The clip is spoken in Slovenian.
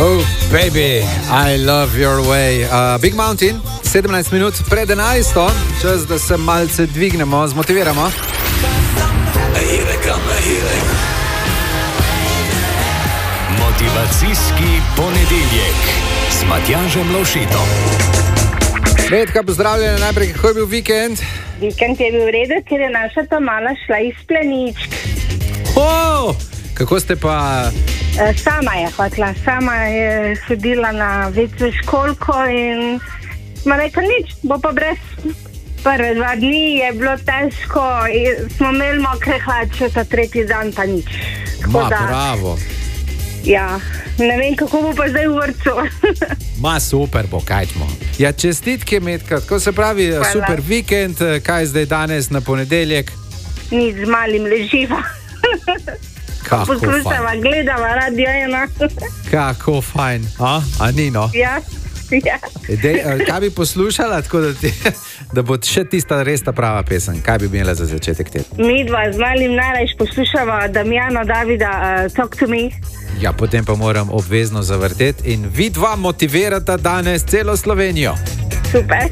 Oh, baby, I love your way. Big Mountain, 17 minut pred 11. Čas, da se malce dvignemo, zmotiviramo. Motivacijski ponedeljek s Matjažem Lovšitom. Metka, pozdravljena najprej, kako je bil vikend? Vikend je bil v redu, ker je naša Tamala šla iz Planičk. Kako ste pa... Sama je hotela, sama je hodila na večjo školko in smo rekli nič, bo pa brez. Prve 2 dni je bilo težko, smo imeli mokre hlače, ta tretji dan pa nič. Bravo. Ja, ne vem, kako bo pa zdaj v vrtcu. Super bo, kaj smo. Ja, čestitke, Metka, tako se pravi, hvala. Super vikend, kaj zdaj danes na ponedeljek? Nič, z malim leživa. Poslušava, gledava Radio 1. Kako fajn, a Nino? Ja. Kaj bi poslušala, tako da bo še tista res ta prava pesem? Kaj bi imela za začetek tedna? Midva z malim najrajš poslušava Damjana Davida Talk to me. Ja, potem pa moram obvezno zavrteti in vidva motivirata danes celo Slovenijo. Super.